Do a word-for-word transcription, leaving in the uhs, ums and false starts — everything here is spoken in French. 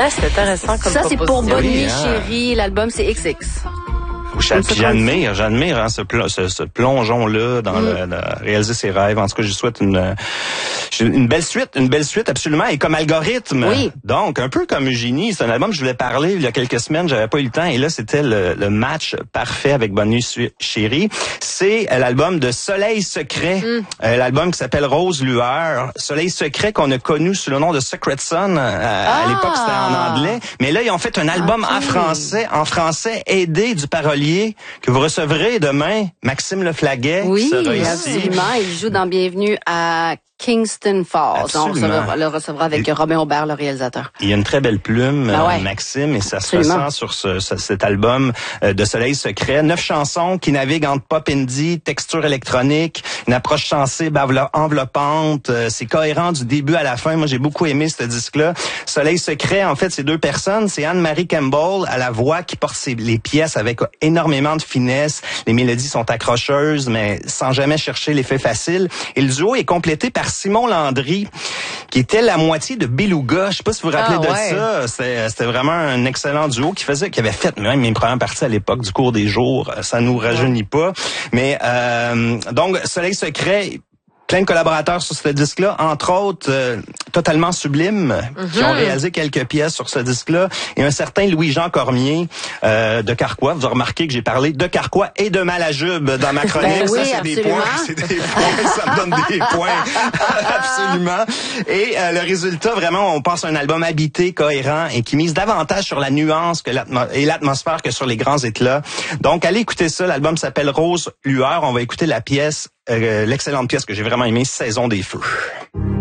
Ah, c'est intéressant comme Ça, c'est pour Bonne Nuit, oui, hein. Chérie. L'album, c'est X X. Puis j'admire, j'admire hein, ce, pl- ce, ce plongeon-là dans mm. le, le réaliser ses rêves. En tout cas, je lui souhaite une une belle suite, une belle suite absolument. Et comme algorithme, oui. donc un peu comme Eugénie, c'est un album que je voulais parler il y a quelques semaines, j'avais pas eu le temps. Et là, c'était le, le match parfait avec Bonne Nuit Chérie. C'est l'album de Soleil Secret, mm. euh, l'album qui s'appelle Rose Lueur. Soleil Secret qu'on a connu sous le nom de Secret Sun. Euh, ah. À l'époque, c'était en anglais. Mais là, ils ont fait un album okay. en français, en français, aidé du parolier que vous recevrez demain, Maxime Leflaguet. Oui, sera ici. absolument. Il joue dans Bienvenue à Kingston Falls. On le recevra avec et, Robin Aubert, le réalisateur. Il y a une très belle plume, ben ouais. Maxime, et ça absolument. se ressent sur ce, ce, cet album de Soleil Secret. Neuf chansons qui naviguent entre pop indie, texture électronique, une approche sensible, enveloppante. C'est cohérent du début à la fin. Moi, j'ai beaucoup aimé ce disque-là. Soleil Secret, en fait, c'est deux personnes. C'est Anne-Marie Campbell à la voix qui porte ses, les pièces avec énormément de finesse. Les mélodies sont accrocheuses, mais sans jamais chercher l'effet facile. Et le duo est complété par Simon Landry, qui était la moitié de Beluga. Je sais pas si vous vous rappelez ah, de ouais. ça. C'était, c'était vraiment un excellent duo qui faisait, qui avait fait même mes premières parties à l'époque du cours des jours. Ça nous rajeunit pas. Mais euh, donc Soleil Secret, plein de collaborateurs sur ce disque-là, entre autres euh, Totalement Sublime, mm-hmm. qui ont réalisé quelques pièces sur ce disque-là, et un certain Louis-Jean Cormier euh, de Carquois. Vous avez remarqué que j'ai parlé de Carquois et de Malajube dans ma chronique. Ben oui, ça, c'est absolument. des points, c'est des points, ça me donne des points. Absolument. Et euh, le résultat, vraiment, on pense à un album habité, cohérent, et qui mise davantage sur la nuance que l'atmo- et l'atmosphère que sur les grands éclats. Donc, allez écouter ça. L'album s'appelle Rose Lueur. On va écouter la pièce, euh, l'excellente pièce que j'ai vraiment aimée, Saison des Feux.